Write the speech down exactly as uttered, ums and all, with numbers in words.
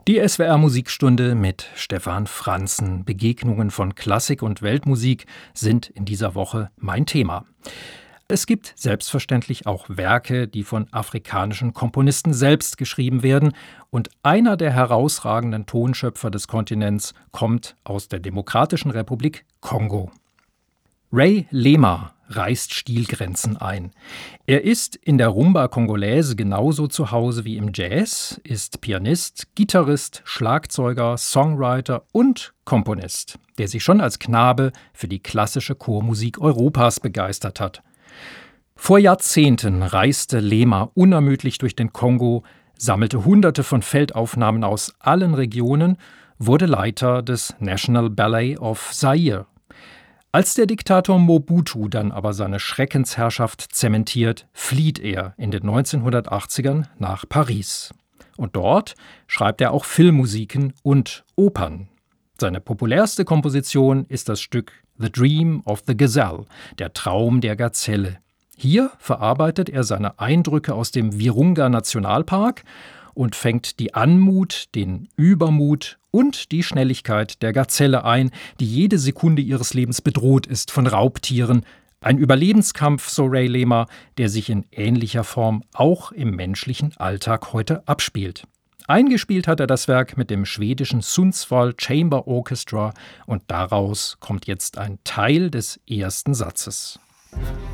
Die S W R-Musikstunde mit Stefan Franzen. Begegnungen von Klassik und Weltmusik sind in dieser Woche mein Thema. Es gibt selbstverständlich auch Werke, die von afrikanischen Komponisten selbst geschrieben werden. Und einer der herausragenden Tonschöpfer des Kontinents kommt aus der Demokratischen Republik Kongo. Ray Lema reißt Stilgrenzen ein. Er ist in der Rumba Congolaise genauso zu Hause wie im Jazz, ist Pianist, Gitarrist, Schlagzeuger, Songwriter und Komponist, der sich schon als Knabe für die klassische Chormusik Europas begeistert hat. Vor Jahrzehnten reiste Lema unermüdlich durch den Kongo, sammelte Hunderte von Feldaufnahmen aus allen Regionen, wurde Leiter des National Ballet of Zaire. Als der Diktator Mobutu dann aber seine Schreckensherrschaft zementiert, flieht er in den neunzehnhundertachtzigern nach Paris. Und dort schreibt er auch Filmmusiken und Opern. Seine populärste Komposition ist das Stück The Dream of the Gazelle, der Traum der Gazelle. Hier verarbeitet er seine Eindrücke aus dem Virunga Nationalpark und fängt die Anmut, den Übermut und die Schnelligkeit der Gazelle ein, die jede Sekunde ihres Lebens bedroht ist von Raubtieren. Ein Überlebenskampf, so Ray Lema, der sich in ähnlicher Form auch im menschlichen Alltag heute abspielt. Eingespielt hat er das Werk mit dem schwedischen Sundsvall Chamber Orchestra und daraus kommt jetzt ein Teil des ersten Satzes.